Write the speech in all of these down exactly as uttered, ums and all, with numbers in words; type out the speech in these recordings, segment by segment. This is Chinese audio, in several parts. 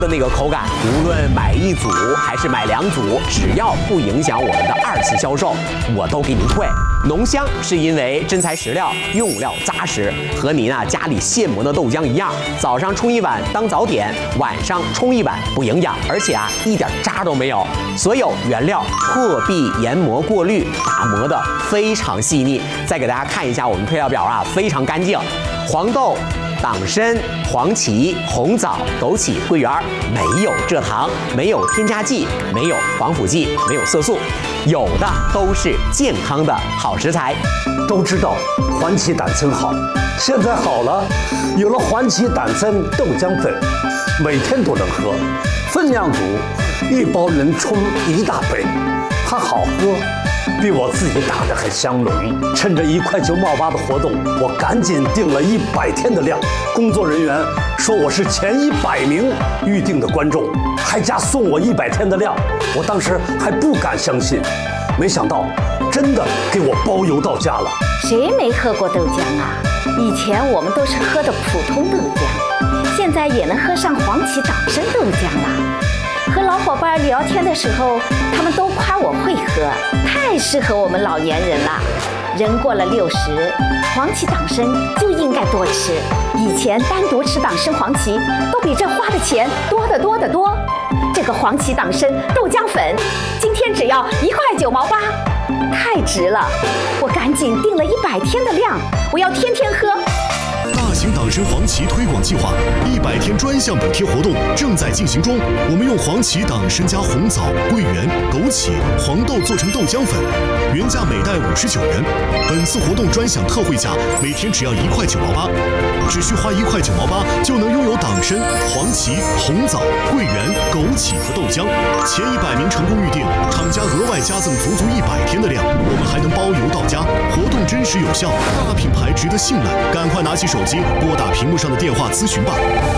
的那个口感，无论买一组还是买两组，只要不影响我们的二次销售，我都给您退。浓香是因为真材实料，用料扎实，和您啊家里现磨的豆浆一样，早上冲一碗当早点，晚上冲一碗不营养，而且啊一点渣都没有。所有原料破壁研磨过滤，打磨的非常细腻。再给大家看一下我们配料表啊，非常干净，黄豆、党参、黄芪、红枣、枸杞、桂圆，没有蔗糖，没有添加剂，没有防腐剂，没有色素，有的都是健康的好食材。 都知道环旗胆参好，现在好了，有了环旗胆参豆浆粉，每天都能喝，分量足，一包能冲一大杯，它好喝，比我自己打的还香浓。趁着一块九毛八的活动，我赶紧订了一百天的量。工作人员说我是前一百名预定的观众，还加送我一百天的量。我当时还不敢相信，没想到真的给我包邮到家了。 谁没喝过豆浆啊？以前我们都是喝的普通豆浆，现在也能喝上黄芪党参豆浆了。和老伙伴聊天的时候，他们都夸我会喝，太适合我们老年人了。人过了六十，黄芪党参就应该多吃。以前单独吃党参黄芪，都比这花的钱多得多得多。这个黄芪党参豆浆粉，今天只要一块九毛八，太值了！我赶紧订了一百天的量，我要天天喝。 大型党参黄芪推广计划一百天专项补贴活动正在进行中。我们用黄芪党参加红枣、桂圆、枸杞、黄豆做成豆浆粉，原价每袋五十九元。本次活动专享特惠价，每天只要一块九毛八，只需花一块九毛八就能拥有党参、黄芪、红枣、桂圆、枸杞和豆浆。前一百名成功预定，厂家额外加赠足足一百天的量，我们还能包邮到家。活动真实有效，大品牌值得信赖，赶快拿起手机拨打屏幕上的电话咨询吧。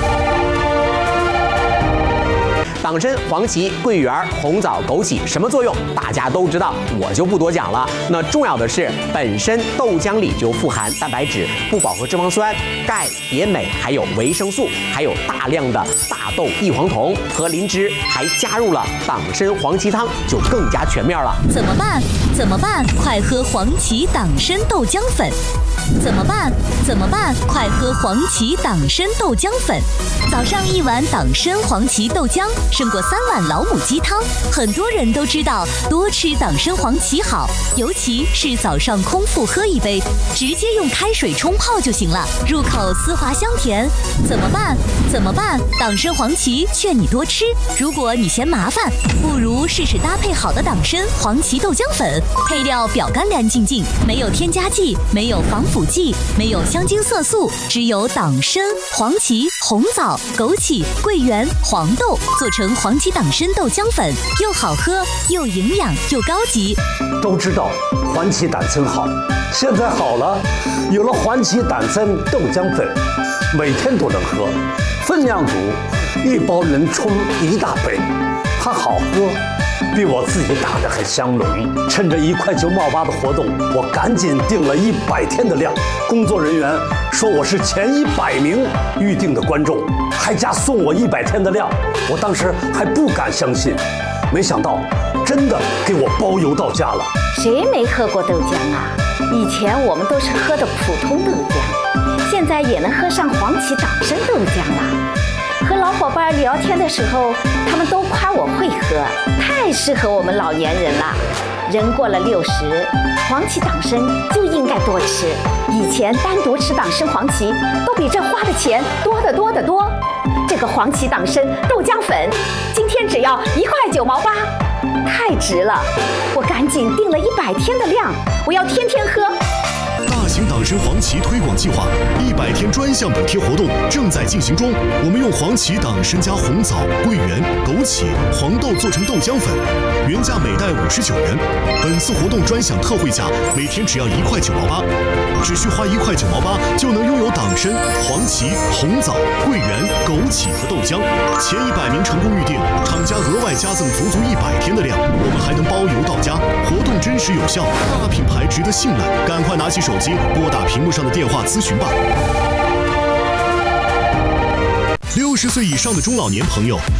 党参、黄芪、桂圆、红枣、枸杞什么作用？大家都知道，我就不多讲了。那重要的是，本身豆浆里就富含蛋白质、不饱和脂肪酸、钙、铁、镁，还有维生素，还有大量的大豆异黄酮和磷脂，还加入了党参黄芪汤，就更加全面了。 怎么办？怎么办？快喝黄芪党参豆浆粉！怎么办？怎么办？快喝黄芪党参豆浆粉！早上一碗党参黄芪豆浆，胜过三碗老母鸡汤。很多人都知道多吃党参黄芪好，尤其是早上空腹喝一杯，直接用开水冲泡就行了，入口丝滑香甜。怎么办？怎么办？党参黄芪劝你多吃。如果你嫌麻烦，不如试试搭配好的党参黄芪豆浆粉，配料表干干净净，没有添加剂，没有防腐剂，没有香精色素，只有党参、黄芪、红枣、枸杞、桂圆、黄豆做成黄芪党参豆浆粉，又好喝又营养又高级。 都知道环旗胆参好，现在好了，有了环旗胆参豆浆粉，每天都能喝，分量足，一包能冲一大杯，它好喝，比我自己打的还香浓。趁着一块九毛八的活动，我赶紧订了一百天的量。工作人员说我是前一百名预定的观众，还加送我一百天的量。我当时还不敢相信，没想到真的给我包邮到家了。 谁没喝过豆浆啊？以前我们都是喝的普通豆浆，现在也能喝上黄芪党参豆浆了。和老伙伴聊天的时候，他们都夸我会喝，太适合我们老年人了。人过了六十，黄芪党参就应该多吃。以前单独吃党参黄芪，都比这花的钱多得多得多。这个黄芪党参豆浆粉，今天只要一块九毛八，太值了！我赶紧订了一百天的量，我要天天喝。 大型党参黄芪推广计划一百天专项补贴活动正在进行中。我们用黄芪党参加红枣、桂圆、枸杞、黄豆做成豆浆粉，原价每袋五十九元。本次活动专享特惠价，每天只要一块九毛八，只需花一块九毛八就能拥有党参、黄芪、红枣、桂圆、枸杞和豆浆。前一百名成功预定，厂家额外加赠足足一百天的量，我们还能包邮到家。活动真实有效，大品牌值得信赖，赶快拿起手机拨打屏幕上的电话咨询吧。六十岁以上的中老年朋友